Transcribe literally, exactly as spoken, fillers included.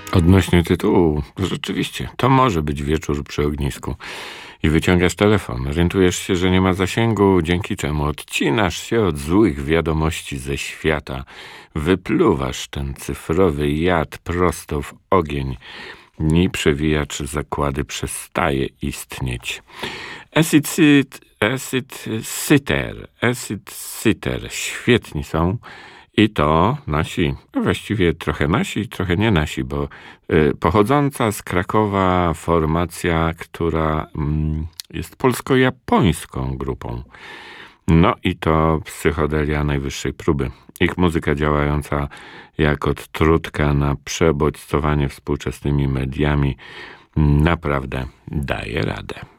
Odnośnie tytułu, rzeczywiście, to może być wieczór przy ognisku. I wyciągasz telefon, orientujesz się, że nie ma zasięgu, dzięki czemu odcinasz się od złych wiadomości ze świata. Wypluwasz ten cyfrowy jad prosto w ogień. I przewijacz zakłady przestaje istnieć. Acid, sit, acid sitter, acid sitter, świetni są. I to nasi, właściwie trochę nasi, trochę nie nasi, bo y, pochodząca z Krakowa formacja, która mm, jest polsko-japońską grupą. No i to psychodelia najwyższej próby. Ich muzyka działająca jak odtrutka na przebodźcowanie współczesnymi mediami naprawdę daje radę.